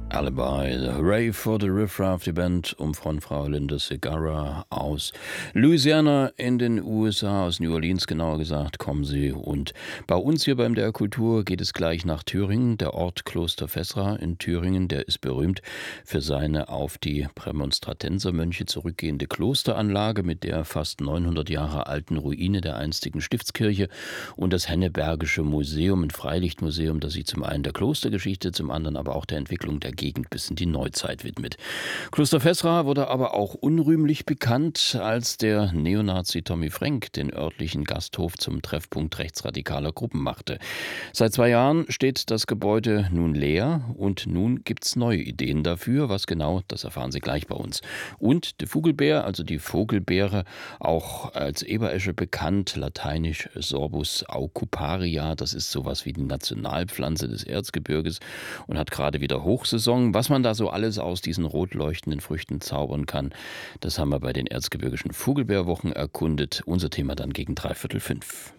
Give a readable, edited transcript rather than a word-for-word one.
Alibi, the Hooray for the Riffraff, die Band um Frontfrau Linda Segarra aus Louisiana in den USA, aus New Orleans genauer gesagt, kommen sie. Und bei uns hier beim DR Kultur geht es gleich nach Thüringen. Der Ort Kloster Fessra in Thüringen, der ist berühmt für seine auf die Prämonstratensermönche zurückgehende Klosteranlage mit der fast 900 Jahre alten Ruine der einstigen Stiftskirche und das Hennebergische Museum, ein Freilichtmuseum, das sich zum einen der Klostergeschichte, zum anderen aber auch der Entwicklung der Gegend bis in die Neuzeit widmet. Kloster Fessra wurde aber auch unrühmlich bekannt, als der Neonazi Tommy Frank den örtlichen Gasthof zum Treffpunkt rechtsradikaler Gruppen machte. Seit 2 Jahren steht das Gebäude nun leer und nun gibt's neue Ideen dafür. Was genau, das erfahren Sie gleich bei uns. Und der Vogelbeer, also die Vogelbeere, auch als Eberesche bekannt, lateinisch Sorbus aucuparia, das ist sowas wie die Nationalpflanze des Erzgebirges und hat gerade wieder Hochsaison. Was man da so alles aus diesen rot leuchtenden Früchten zaubern kann, das haben wir bei den erzgebirgischen Vogelbeerwochen erkundet. Unser Thema dann gegen 4:45.